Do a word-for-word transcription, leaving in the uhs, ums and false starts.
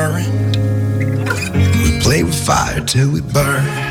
worry. We play with fire till we burn.